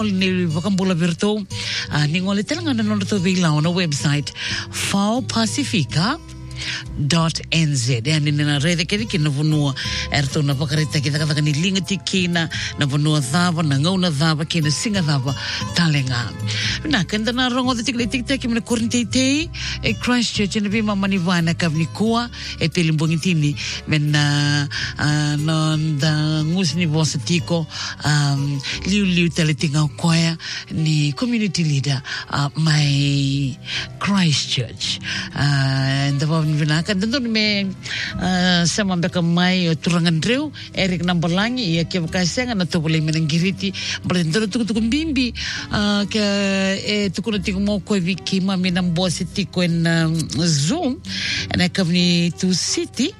ni vakambula virtu ni ngole telanga na noto vila on a website faupacifica.nz yani na rede kedi kina vunua erto na pakarita kita kata ni linga tikina na vunua dhava na ngau na dhava kina singa dhava talenga na kenda na rongo de tikle tikte kimena korintei e Christchurch na bima manivana kavni kuwa e pelimbongitini mena da ngusni vosa tiko liu teletinga koya ni community leader my Christchurch and vinaka tentu me sama beka mai turangan reu Eric Nambalangi ia ke vakasenga na tobole menangiriti balendoro tuku bimbi ke tuku tiko mo ko vikima menambosi tiko en Zoom and akavni to city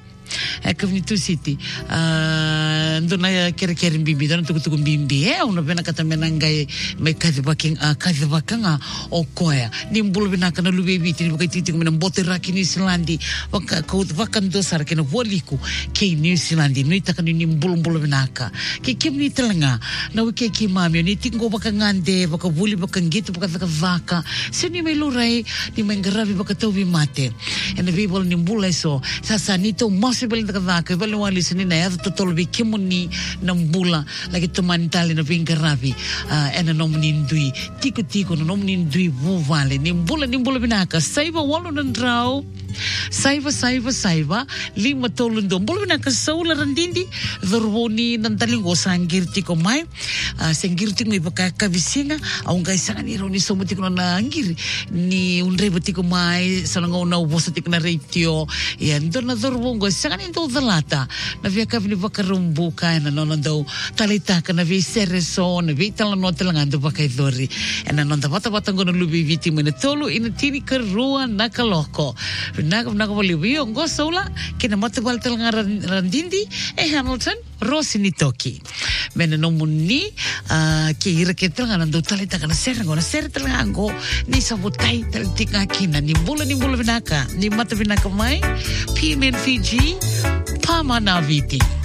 ndona kere bimbi dona tuku bimbi una bena kata menangai mai kadivakanga o koya nimbulu bena kana lube biti ni bakiti mena bote rakini Silandi vakan dosar kena voliku ke New Zealand ni takani nimbulu benaka ke kimni telanga na wike ki mami ni tingo bakangande bakavuli bakangitu bakavaka sini mai lurai ni mengaravi bakatobi mate and the people nimbulu so sasa nito possible takavaka vale wali sini na yato tolbi kimuni nambula lagi tomantali na vingaravi ena nomni ndui tiko no nomni ndui vuvale nimbula binaka saiva walu nandrau saiva lima tolundo mbulu binaka saula randindi dhorwoni nantalingo sangirti ko mai sangirti mi bakaka visinga au ngai sanga ni roni somuti ko na angiri ni unrebati ko mai sananga na ubosati na ratio ya ndona dhorwongo sanga ni ndo dhalata na via kavni vakarumbu kaina no ndo talitaka na vi sereso na vi talano telangando bakai dori ena no bata ngono lubi viti mena tolu ina tini karua nakaloko nakavaliu ngosola kina matbal telanga randindi Hamilton Rosinitoki mena no munni ke ira ke telanga ndo talitaka na ser telango ni sabutai talitika kina ni bula binaka ni mata binaka mai PMN Fiji Pamanaviti